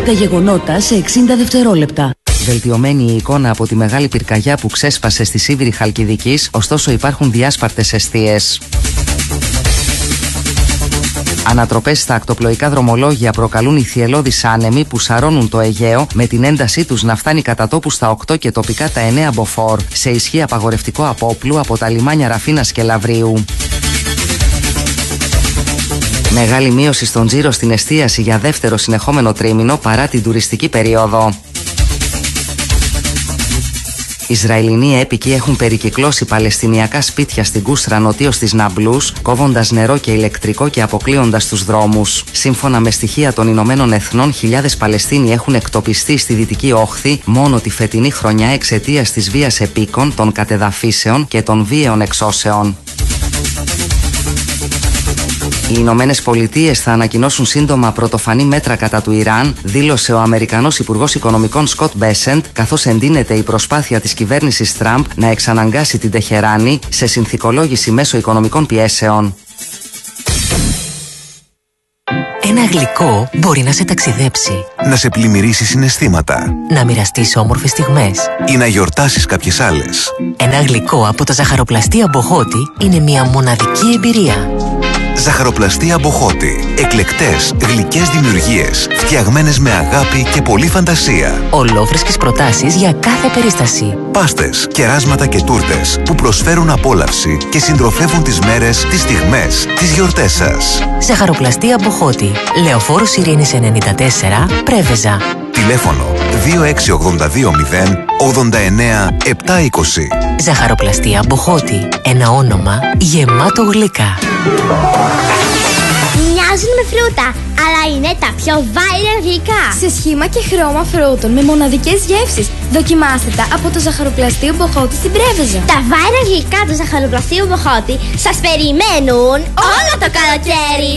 Τα γεγονότα σε 60 δευτερόλεπτα. Βελτιωμένη η εικόνα από τη μεγάλη πυρκαγιά που ξέσπασε στη Σίβηρη Χαλκιδικής, ωστόσο υπάρχουν διάσπαρτες εστίες. Ανατροπές στα ακτοπλοϊκά δρομολόγια προκαλούν ηθιελώδεις άνεμοι που σαρώνουν το Αιγαίο, με την έντασή τους να φτάνει κατά τόπου στα 8 και τοπικά τα 9 μποφόρ, σε ισχύ απαγορευτικό απόπλου από τα λιμάνια Ραφίνας και Λαβρίου. Μεγάλη μείωση στον τζίρο στην εστίαση για δεύτερο συνεχόμενο τρίμηνο παρά την τουριστική περίοδο. Ισραηλινοί έπικοι έχουν περικυκλώσει παλαιστινιακά σπίτια στην Κούσρα νοτίως της Ναμπλούς, κόβοντας νερό και ηλεκτρικό και αποκλείοντας τους δρόμους. Σύμφωνα με στοιχεία των Ηνωμένων Εθνών, χιλιάδες Παλαιστίνοι έχουν εκτοπιστεί στη Δυτική Όχθη μόνο τη φετινή χρονιά εξαιτίας της βίας επίκων, των κατεδαφίσεων και των βίαιων εξώσεων. Οι Ηνωμένες Πολιτείες θα ανακοινώσουν σύντομα πρωτοφανή μέτρα κατά του Ιράν, δήλωσε ο Αμερικανός Υπουργός Οικονομικών Σκοτ Μπέσεντ, καθώς εντείνεται η προσπάθεια της κυβέρνησης Τραμπ να εξαναγκάσει την Τεχεράνη σε συνθηκολόγηση μέσω οικονομικών πιέσεων. Ένα γλυκό μπορεί να σε ταξιδέψει, να σε πλημμυρίσει συναισθήματα, να μοιραστείς όμορφες στιγμές ή να γιορτάσεις κάποιες άλλες. Ένα γλυκό από τα ζαχαροπλαστεία Μποχώτη είναι μια μοναδική εμπειρία. Ζαχαροπλαστεία Μποχώτη. Εκλεκτές, γλυκές δημιουργίες, φτιαγμένες με αγάπη και πολλή φαντασία. Ολόφρεσκες προτάσεις για κάθε περίσταση. Πάστες, κεράσματα και τούρτες που προσφέρουν απόλαυση και συντροφεύουν τις μέρες, τις στιγμές, τις γιορτές σας. Ζαχαροπλαστεία Μποχώτη. Λεωφόρος Ειρήνης 94, Πρέβεζα. Τηλέφωνο 26820 89 720. Ζαχαροπλαστεία Μποχώτη. Ένα όνομα γεμάτο γλυκά. Μοιάζουν με φρούτα, αλλά είναι τα πιο viral γλυκά. Σε σχήμα και χρώμα φρούτων με μοναδικές γεύσεις. Δοκιμάστε τα από το Ζαχαροπλαστείο Μποχώτη στην Πρέβεζα. Τα viral γλυκά του Ζαχαροπλαστείου Μποχώτη σας περιμένουν όλο το καλοκαίρι.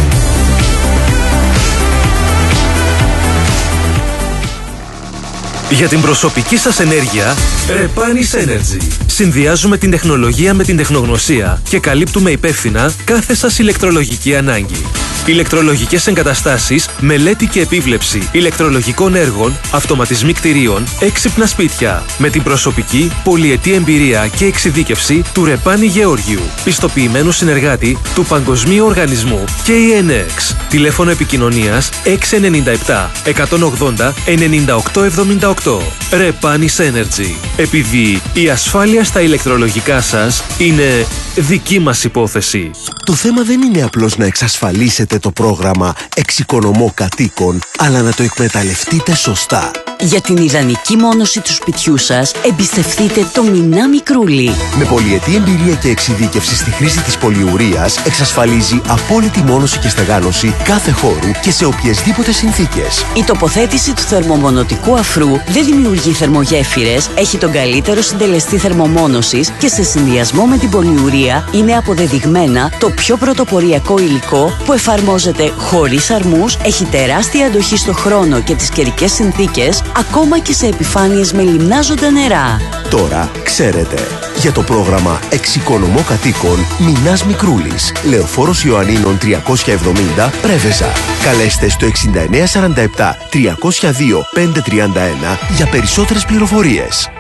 Για την προσωπική σας ενέργεια, Repanis Energy. Συνδυάζουμε την τεχνολογία με την τεχνογνωσία και καλύπτουμε υπεύθυνα κάθε σας ηλεκτρολογική ανάγκη. Ηλεκτρολογικές εγκαταστάσεις, μελέτη και επίβλεψη ηλεκτρολογικών έργων, αυτοματισμοί κτηρίων, έξυπνα σπίτια. Με την προσωπική, πολυετή εμπειρία και εξειδίκευση του Ρεπάνι Γεώργιου, πιστοποιημένου συνεργάτη του Παγκοσμίου Οργανισμού KNX. Τηλέφωνο επικοινωνίας 697 180 9878. Repanis Energy. Επειδή η ασφάλεια στα ηλεκτρολογικά σας είναι δική μας υπόθεση. Το θέμα δεν είναι απλώς να εξασφαλίσετε το πρόγραμμα Εξοικονομώ Κατοίκων, αλλά να το εκμεταλλευτείτε σωστά. Για την ιδανική μόνωση του σπιτιού σας, εμπιστευτείτε το Μινά Μικρούλι. Με πολυετή εμπειρία και εξειδίκευση στη χρήση της πολυουρίας, εξασφαλίζει απόλυτη μόνωση και στεγάνωση κάθε χώρου και σε οποιασδήποτε συνθήκες. Η τοποθέτηση του θερμομονωτικού αφρού δεν δημιουργεί θερμογέφυρες, έχει τον καλύτερο συντελεστή θερμομόνωσης και σε συνδυασμό με την πολυουρία είναι αποδεδειγμένα το πιο πρωτοποριακό υλικό που εφαρμόζεται χωρίς αρμούς, έχει τεράστια αντοχή στο χρόνο και τις καιρικές συνθήκες, ακόμα και σε επιφάνειες με λιμνάζοντα νερά. Τώρα ξέρετε. Για το πρόγραμμα Εξοικονομώ Κατοίκων, Μινάς Μικρούλης, Λεωφόρος Ιωαννίνων 370, Πρέβεζα. Καλέστε στο 6947 302 531 για περισσότερες πληροφορίες.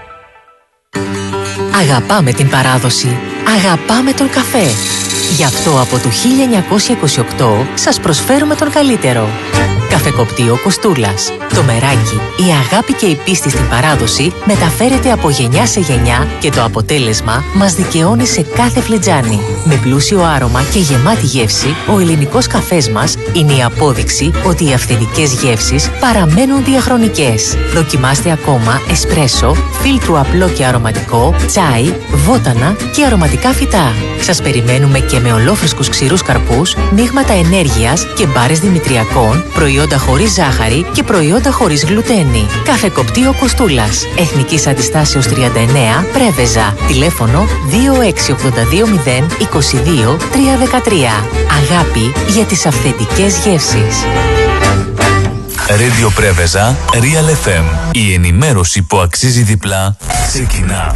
Αγαπάμε την παράδοση. Αγαπάμε τον καφέ. Γι' αυτό από το 1928 σας προσφέρουμε τον καλύτερο. Καφεκοπτείο Κοστούλας. Το μεράκι, η αγάπη και η πίστη στην παράδοση μεταφέρεται από γενιά σε γενιά και το αποτέλεσμα μας δικαιώνει σε κάθε φλιτζάνι. Με πλούσιο άρωμα και γεμάτη γεύση, ο ελληνικός καφές μας είναι η απόδειξη ότι οι αυθεντικές γεύσεις παραμένουν διαχρονικές. Δοκιμάστε ακόμα εσπρέσο, φίλτρου απλό και αρωματικό, τσάι, βότανα και αρωματικά φυτά. Σας περιμένουμε και με ολόφρεσκους ξηρούς καρπούς, μείγματα ενέργειας και μπάρες δημητριακών, προϊόντα χωρίς ζάχαρη και προϊόντα χωρίς γλουτένη. Καφεκοπτείο Κοστούλας. Εθνικής Αντιστάσεως 39, Πρέβεζα. Τηλέφωνο 26820 22 313. Αγάπη για τις αυθεντικές γεύσεις. Radio Πρέβεζα, Real FM. Η ενημέρωση που αξίζει διπλά ξεκινά.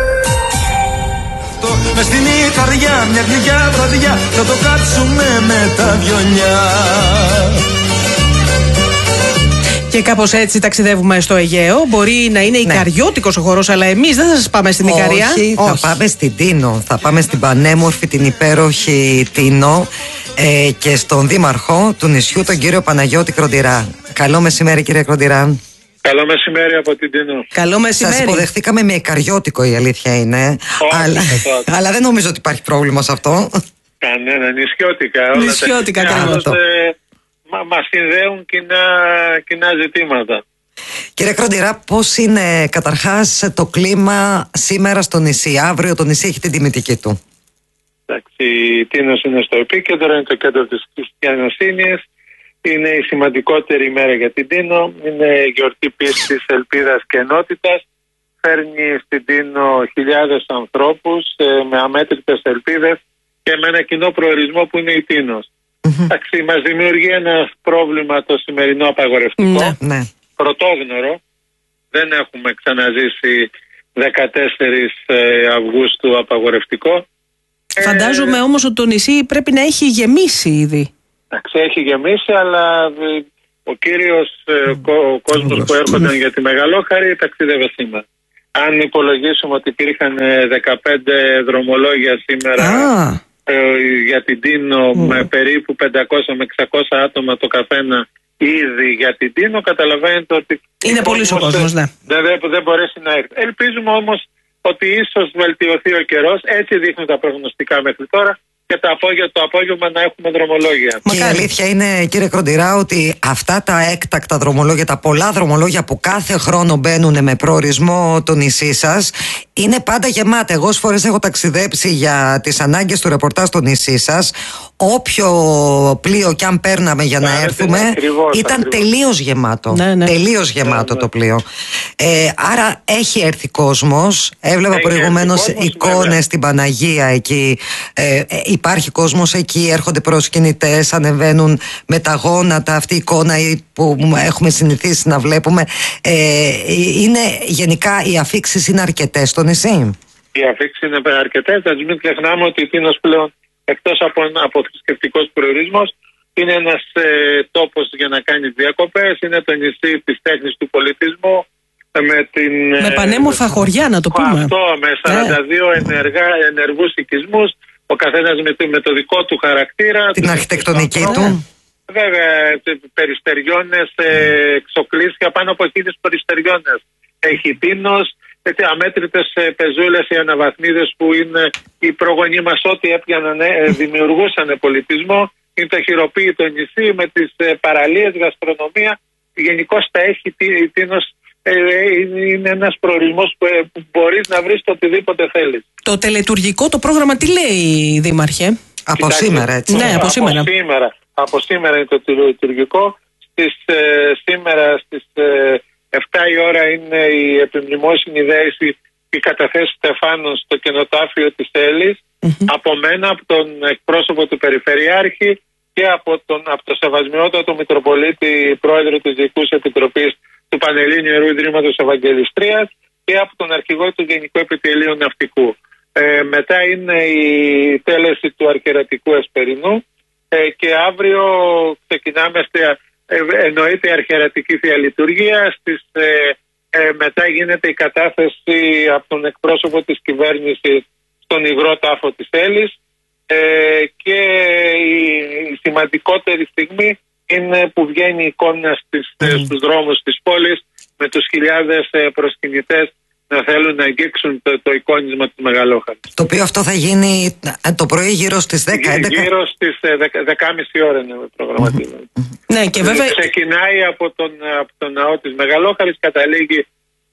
Μες στην Ικαριά, μια γλυκιά βραδιά, θα το κάτσουμε με τα βιολιά. Και κάπως έτσι ταξιδεύουμε στο Αιγαίο. Μπορεί να είναι Ικαριώτικος ο χορός, αλλά εμείς δεν θα σας πάμε στην Ικαρία. Όχι, θα πάμε στην Τίνο. Θα πάμε στην πανέμορφη, την υπέροχη Τίνο και στον δήμαρχο του νησιού, τον κύριο Παναγιώτη Κροντηρά. Καλό μεσημέρι, κύριε Κροντηρά. Καλό μεσημέρι από την Τίνο. Καλό μεσημέρι. Σας υποδεχτήκαμε με Ικαριώτικο, η αλήθεια είναι. Αλλά δεν νομίζω ότι υπάρχει πρόβλημα σε αυτό. Κανένα, νησιώτικα. Νησιώτικα, μας συνδέουν κοινά ζητήματα. Κύριε Κροντηρά, πώς είναι καταρχάς το κλίμα σήμερα στο νησί? Αύριο το νησί έχει την τιμητική του. Εντάξει, η Τίνος είναι στο επίκεντρο, είναι το κέντρο της χριστιανοσύνης. Είναι η σημαντικότερη ημέρα για την Τίνο. Είναι η γιορτή πίστης, ελπίδας και ενότητας. Φέρνει στην Τίνο χιλιάδες ανθρώπους με αμέτρητες ελπίδες και με ένα κοινό προορισμό που είναι η Τίνος. Εντάξει, μας δημιουργεί ένα πρόβλημα το σημερινό απαγορευτικό. Πρωτόγνωρο. Δεν έχουμε ξαναζήσει 14 Αυγούστου απαγορευτικό. Φαντάζομαι όμως ότι το νησί πρέπει να έχει γεμίσει ήδη. Εντάξει, έχει γεμίσει, αλλά ο κύριος κόσμος που έρχονταν για τη Μεγαλόχαρη ταξίδευε σήμερα. Αν υπολογίσουμε ότι υπήρχαν 15 δρομολόγια σήμερα για την Τίνο με περίπου 500 με 600 άτομα το καθένα ήδη για την Τίνο, καταλαβαίνετε ότι είναι πολύ ο κόσμος, δεν μπορέσει να έρθει. Ελπίζουμε όμως ότι ίσως βελτιωθεί ο καιρός, έτσι δείχνουν τα προγνωστικά μέχρι τώρα, και το απόγευμα να έχουμε δρομολόγια. Και η αλήθεια είναι, κύριε Κροντηρά, ότι αυτά τα έκτακτα δρομολόγια, τα πολλά δρομολόγια που κάθε χρόνο μπαίνουν με προορισμό το νησί σας, είναι πάντα γεμάτα. Εγώ όσες φορές έχω ταξιδέψει για τις ανάγκες του ρεπορτάζ στο νησί σας, όποιο πλοίο κι αν παίρναμε για να έρθουμε, ήταν τελείως γεμάτο. Τελείως γεμάτο το πλοίο. Άρα έχει έρθει κόσμος. Έβλεπα προηγουμένως εικόνες στην Παναγία εκεί. Υπάρχει κόσμος εκεί, έρχονται προσκυνητές, ανεβαίνουν με τα γόνατα, αυτή η εικόνα που έχουμε συνηθίσει να βλέπουμε. Είναι γενικά οι αφίξεις είναι αρκετές στο νησί? Οι αφίξεις είναι αρκετές, θα μην ξεχνάμε ότι η Τίνος πλέον, εκτός από θρησκευτικός προορισμός, είναι ένας τόπος για να κάνει διακοπές, είναι το νησί της τέχνης, του πολιτισμού, με πανέμορφα χωριά, να το πούμε. Αυτό, με 42 ενεργούς οικισμούς, ο καθένας με το δικό του χαρακτήρα. Την αρχιτεκτονική του. Βέβαια, περιστεριώνες, εξοκλήσια, πάνω από 1000 περιστεριώνες. Έχει Τίνος, αμέτρητες πεζούλες, οι αναβαθμίδες που είναι οι προγονείς μας, ό,τι έπιαναν, δημιουργούσαν πολιτισμό. Είναι το χειροποίητο νησί με τις παραλίες, γαστρονομία. Γενικώς τα έχει η Τίνος. Είναι ένας προορισμός που μπορείς να βρεις το οτιδήποτε θέλεις. Το τελετουργικό το πρόγραμμα τι λέει, Δήμαρχε? Από σήμερα, έτσι. Ναι, από σήμερα. Από σήμερα είναι το τελετουργικό. Σήμερα στις 7 η ώρα είναι η επιμνημόσυνη δέηση, η καταθέση Στεφάνων στο κενοτάφιο της Έλης. Από μένα, από τον εκπρόσωπο του Περιφερειάρχη και από το Σεβασμιότατο Μητροπολίτη, πρόεδρο της Διοικούς Επιτροπής του Πανελλήνιου Ιερού Ιδρύματος Ευαγγελιστρίας, και από τον αρχηγό του Γενικού Επιτελείου Ναυτικού. Μετά είναι η τέλεση του αρχιερατικού Εσπερινού και αύριο ξεκινάμε, εννοείται η αρχιερατική θεία λειτουργία. Μετά γίνεται η κατάθεση από τον εκπρόσωπο της κυβέρνησης στον υγρό τάφο της Έλης και η σημαντικότερη στιγμή είναι που βγαίνει η εικόνα στους δρόμους της πόλης με τους χιλιάδες προσκυνητές να θέλουν να αγγίξουν το εικόνισμα της Μεγαλόχαρης. Το οποίο αυτό θα γίνει το πρωί γύρω στις 10-11. Γύρω στις 10.30 ώρα είναι προγραμματισμένο. Ναι, και βέβαια ξεκινάει από τον ναό της Μεγαλόχαρης, καταλήγει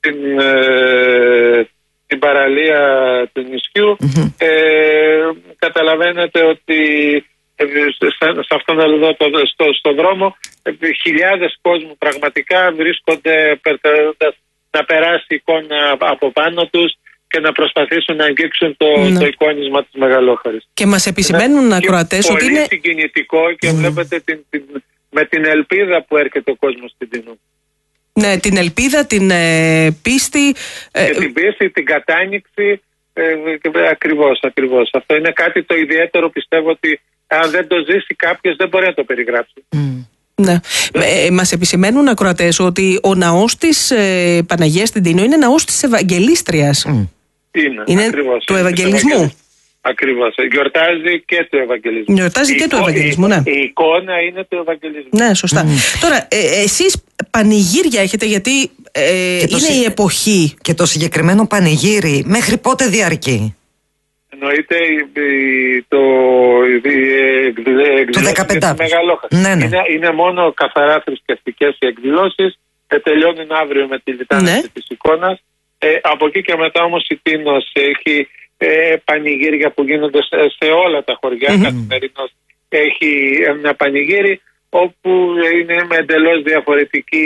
στην παραλία του νησιού. Καταλαβαίνετε ότι σε αυτόν εδώ στο δρόμο χιλιάδες κόσμου πραγματικά βρίσκονται να περάσει η εικόνα από πάνω τους και να προσπαθήσουν να αγγίξουν το εικόνισμα της Μεγαλόχαρης. Και μας επισημαίνουν ακροατές ότι είναι πολύ συγκινητικό και βλέπετε με την ελπίδα που έρχεται ο κόσμος στην Τίνο. Ναι, την ελπίδα, την πίστη. Την πίστη, την κατάνοιξη. Ακριβώς. Αυτό είναι κάτι το ιδιαίτερο, πιστεύω ότι αν δεν το ζήσει κάποιος δεν μπορεί να το περιγράψει. Ναι. Μας επισημαίνουν ακροατές ότι ο ναός της Παναγίας στην Τίνο είναι ναός της Ευαγγελίστριας. Είναι ακριβώς, του Ευαγγελισμού. Ακριβώς. Γιορτάζει και του Ευαγγελισμού. Γιορτάζει και του Ευαγγελισμού, ναι. Η εικόνα είναι του Ευαγγελισμού. Ναι, σωστά. Τώρα, εσείς πανηγύρια έχετε, γιατί είναι η εποχή. Και το συγκεκριμένο πανηγύρι μέχρι πότε διαρκεί? Εννοείται το 15. Ναι. Είναι μόνο καθαρά θρησκευτικές οι εκδηλώσεις. Τελειώνουν αύριο με τη λιτάνιση της εικόνας. Από εκεί και μετά όμως η Τίνος έχει πανηγύρια που γίνονται σε όλα τα χωριά. Καθημερινώς έχει ένα πανηγύρι όπου είναι με εντελώς διαφορετική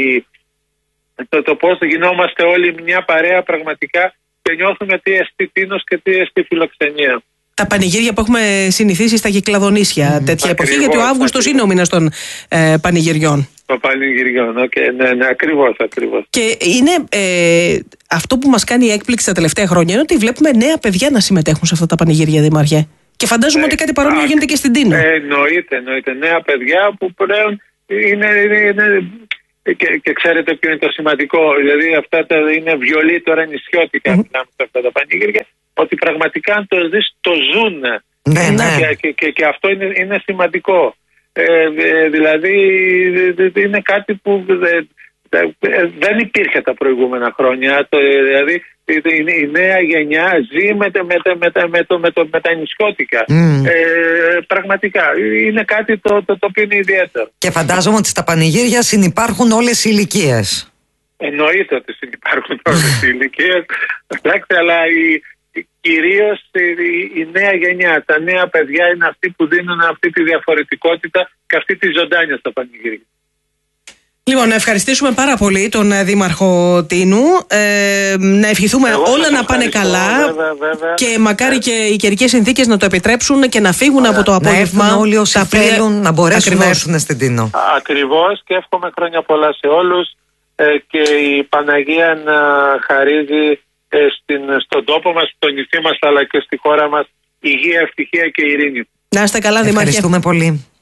το πώς γινόμαστε όλοι μια παρέα πραγματικά και νιώθουμε τι εστί Τίνος και τι εστί φιλοξενία. Τα πανηγύρια που έχουμε συνηθίσει στα Κυκλαδονήσια τέτοια εποχή, γιατί ο Αύγουστος είναι ο μήνας των πανηγυριών. Των πανηγυριών, ναι, ακριβώς. Και είναι αυτό που μας κάνει έκπληξη τα τελευταία χρόνια είναι ότι βλέπουμε νέα παιδιά να συμμετέχουν σε αυτά τα πανηγύρια, Δήμαρχε. Και φαντάζομαι ότι κάτι παρόμοιο γίνεται και στην Τίνο. Εννοείται. Νέα παιδιά που πλέον είναι και ξέρετε ποιο είναι το σημαντικό. Δηλαδή αυτά είναι βιολί τώρα νησιώτικα, μιλάμε σε αυτά τα πανηγύρια, ότι πραγματικά αν το δεις το ζουν. Και αυτό είναι σημαντικό. Δηλαδή είναι κάτι που δεν υπήρχε τα προηγούμενα χρόνια. Δηλαδή η νέα γενιά ζει με τα νησιώτικα. Πραγματικά είναι κάτι το οποίο είναι ιδιαίτερο. Και φαντάζομαι ότι στα πανηγύρια συνυπάρχουν όλες οι ηλικίες. Εννοείται ότι συνυπάρχουν όλες οι ηλικίες. Αλλά κυρίως η νέα γενιά, τα νέα παιδιά είναι αυτοί που δίνουν αυτή τη διαφορετικότητα και αυτή τη ζωντάνια στα πανηγύρια. Λοιπόν, να ευχαριστήσουμε πάρα πολύ τον Δήμαρχο Τίνου, να ευχηθούμε όλα να πάνε καλά, βέβαια. Και μακάρι και οι καιρικές συνθήκες να το επιτρέψουν και να φύγουν από το απόγευμα. Να έρθουν όλοι όσοι θέλουν να μπορέσουν να έρθουν στην Τίνο. Ακριβώς, και εύχομαι χρόνια πολλά σε όλους και η Παναγία να χαρίζει στον τόπο μας, στο νησί μας αλλά και στη χώρα μας υγεία, ευτυχία και ειρήνη. Να είστε καλά, Δήμαρχε. Ευχαριστούμε πολύ.